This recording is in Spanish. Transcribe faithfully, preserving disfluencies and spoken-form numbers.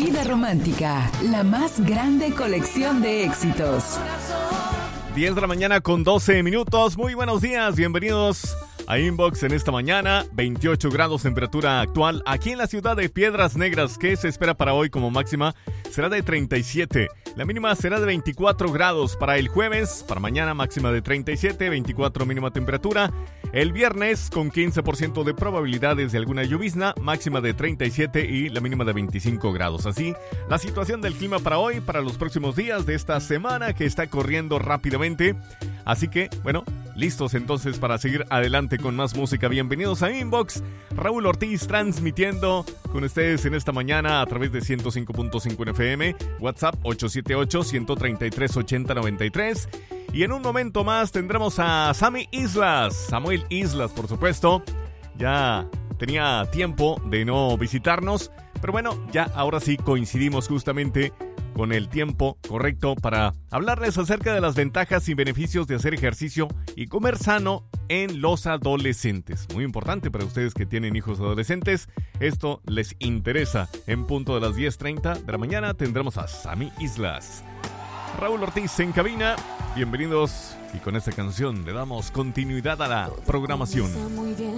Vida Romántica, la más grande colección de éxitos. diez de la mañana con doce minutos. Muy buenos días, bienvenidos a Inbox en esta mañana. veintiocho grados temperatura actual aquí en la ciudad de Piedras Negras. ¿Qué se espera para hoy como máxima? Será de treinta y siete. La mínima será de veinticuatro grados para el jueves. Para mañana máxima de treinta y siete, veinticuatro mínima temperatura. El viernes con quince por ciento de probabilidades de alguna llovizna, máxima de treinta y siete y la mínima de veinticinco grados. Así, la situación del clima para hoy, para los próximos días de esta semana que está corriendo rápidamente. Así que, bueno, listos entonces para seguir adelante con más música. Bienvenidos a Inbox. Raúl Ortiz transmitiendo con ustedes en esta mañana a través de ciento cinco punto cinco en F M, WhatsApp ocho siete ocho, uno tres tres, ocho cero nueve tres. Y en un momento más tendremos a Sammy Islas, Samuel Islas, por supuesto. Ya tenía tiempo de no visitarnos, pero bueno, ya ahora sí coincidimos justamente con el tiempo correcto para hablarles acerca de las ventajas y beneficios de hacer ejercicio y comer sano en los adolescentes. Muy importante para ustedes que tienen hijos adolescentes, esto les interesa. En punto de las diez treinta de la mañana tendremos a Sammy Islas. Raúl Ortiz en cabina, bienvenidos y con esta canción le damos continuidad a la programación.